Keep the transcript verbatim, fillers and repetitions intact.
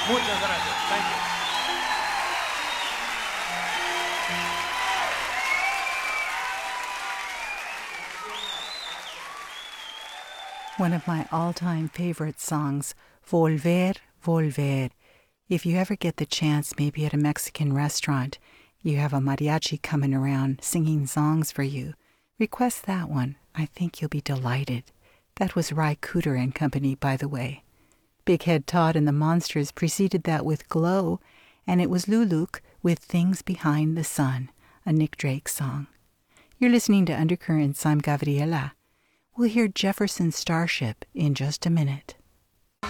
Muchas gracias. Thank you. One of my all-time favorite songs, Volver, Volver. If you ever get the chance, maybe at a Mexican restaurant, you have a mariachi coming around singing songs for you, request that one. I think you'll be delighted. That was Ry Cooder and Company, by the way. Big Head Todd and the Monsters preceded that with Glow, and it was Luluk with Things Behind the Sun, a Nick Drake song. You're listening to Undercurrents. I'm Gabriela. We'll hear Jefferson Starship in just a minute.